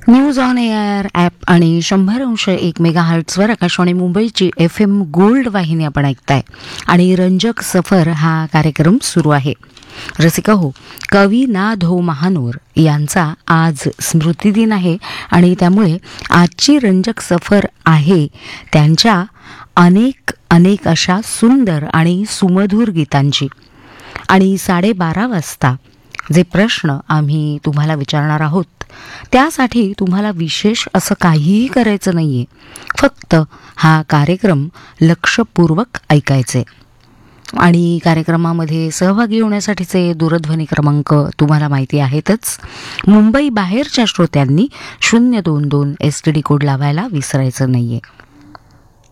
News on air app आणि 100.1 मेगाहर्ट्झवर आकाशवाणी मुंबईची FM gold वाहिनी आपण ऐकताय आणि रंजक सफर हा कार्यक्रम सुरू आहे. रसिका हो, कवी ना. धो. महानोर यांचा आज स्मृतिदिन आहे आणि त्यामुळे आजची रंजक सफर आहे त्यांच्या अनेक अशा सुंदर आणि सुमधुर गीतांची. आणि 12:30 वाजता जे प्रश्न आम्ही तुम्हाला विचारणार आहोत त्यासाठी तुम्हाला विशेष असं काहीही करायचं नाहीये, फक्त हा कार्यक्रम लक्षपूर्वक ऐकायचे. आणि कार्यक्रमामध्ये सहभागी होण्यासाठीचे दूरध्वनी क्रमांक तुम्हाला माहिती आहेतच. मुंबई बाहेरच्या श्रोत्यांनी 022 STD कोड लावायला विसरायचं नाहीये.